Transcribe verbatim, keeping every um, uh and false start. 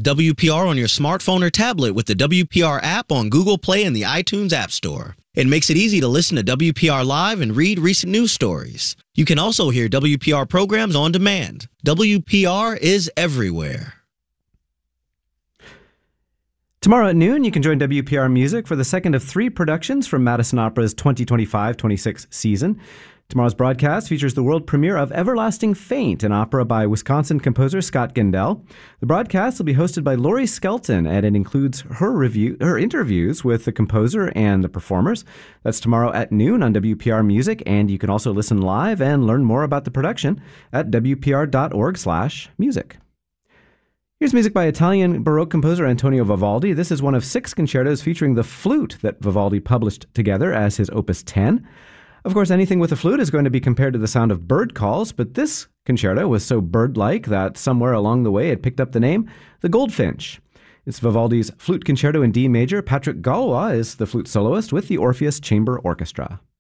of W P R on your smartphone or tablet with the W P R app on Google Play and the iTunes App Store. It makes it easy to listen to W P R Live and read recent news stories. You can also hear W P R programs on demand. W P R is everywhere. Tomorrow at noon, you can join W P R Music for the second of three productions from Madison Opera's twenty twenty-five twenty-six season. Tomorrow's broadcast features the world premiere of Everlasting Faint, an opera by Wisconsin composer Scott Gendel. The broadcast will be hosted by Laurie Skelton, and it includes her review, her interviews with the composer and the performers. That's tomorrow at noon on W P R Music, and you can also listen live and learn more about the production at w p r dot org slash music. Here's music by Italian Baroque composer Antonio Vivaldi. This is one of six concertos featuring the flute that Vivaldi published together as his Opus ten. Of course, anything with a flute is going to be compared to the sound of bird calls, but this concerto was so bird-like that somewhere along the way it picked up the name The Goldfinch. It's Vivaldi's Flute Concerto in D major. Patrick Galois is the flute soloist with the Orpheus Chamber Orchestra.